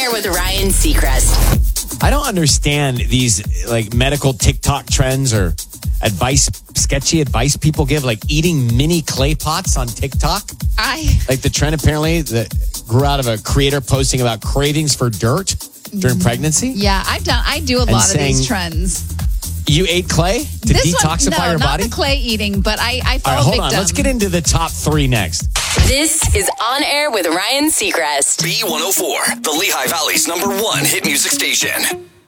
Air with Ryan Seacrest. I don't understand these like medical TikTok trends or sketchy advice people give, like eating mini clay pots on TikTok. Like the trend apparently that grew out of a creator posting about cravings for dirt during pregnancy. Yeah, I do a lot of these trends. You ate clay to detoxify your body? Not the clay eating, but I fell hold victim. on. Let's get into the top 3 next. This is On Air with Ryan Seacrest. B104, the Lehigh Valley's #1 hit music station.